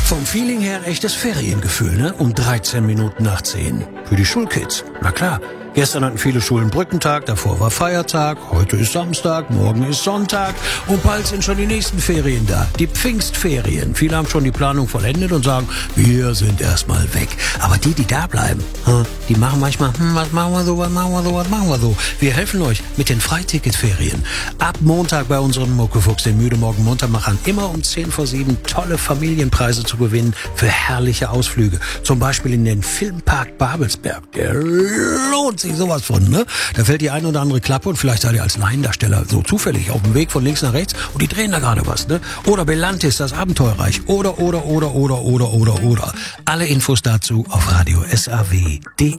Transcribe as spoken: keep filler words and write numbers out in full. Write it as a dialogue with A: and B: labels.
A: Vom Feeling her ein echtes Feriengefühl, ne? Um dreizehn Minuten nach zehn. Für die Schulkids. Na klar. Gestern hatten viele Schulen Brückentag, davor war Feiertag, heute ist Samstag, morgen ist Sonntag und bald sind schon die nächsten Ferien da, die Pfingstferien. Viele haben schon die Planung vollendet und sagen, wir sind erstmal weg. Aber die, die da bleiben, die machen manchmal, hm, was machen wir so, was machen wir so, was machen wir so. Wir helfen euch mit den Freiticketferien. Ab Montag bei unserem Muckefuchs, den Müde Morgen Muntermachern, immer um zehn vor sieben tolle Familienpreise zu gewinnen für herrliche Ausflüge. Zum Beispiel in den Filmpark Babelsberg. Der lohnt sich sowas von, ne? Da fällt die eine oder andere Klappe und vielleicht seid ihr als Laiendarsteller so zufällig auf dem Weg von links nach rechts und die drehen da gerade was, ne? Oder Belantis, das Abenteuerreich. Oder, oder, oder, oder, oder, oder, oder. Alle Infos dazu auf radio s a w punkt d e.